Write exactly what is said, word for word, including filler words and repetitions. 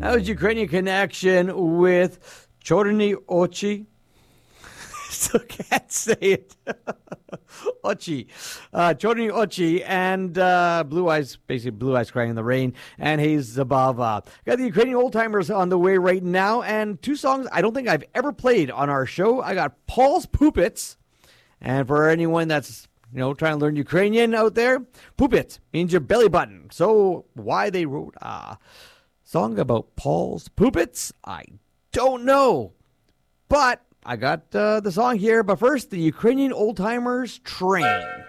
That was Ukrainian Connection with Chorny Ochi. Still can't say it. Ochi. Uh, Chorny Ochi and uh, Blue Eyes, basically Blue Eyes Crying in the Rain, and Hey Zabava. Got the Ukrainian Old Timers on the way right now, and two songs I don't think I've ever played on our show. I got Paul's Pupits, and for anyone that's you know, trying to learn Ukrainian out there, Pupit means your belly button. So why they wrote a song about Paul's Pupits, I don't know. But I got uh, the song here. But first, the Ukrainian Old Timers Train.